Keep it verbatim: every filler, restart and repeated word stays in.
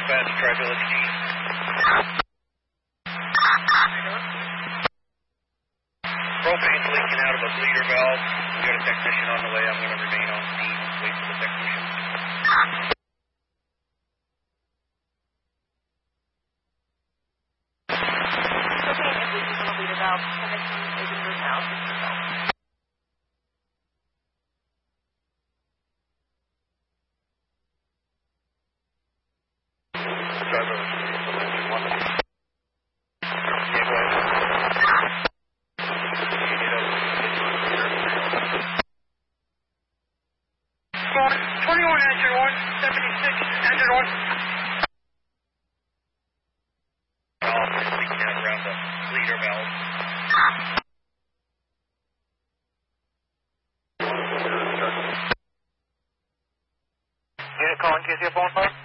dispatch, Tri-Village G. Propane's leaking out of a bleeder valve. We got a technician on the way. I'm going to remain on scene. Wait for the technician. Propane is leaking from a bleeder valve. Technician is in route now. twenty-one engine one, seventy-six engine one. Valve is leaking out around the bleeder valve. Unit calling K C F one five.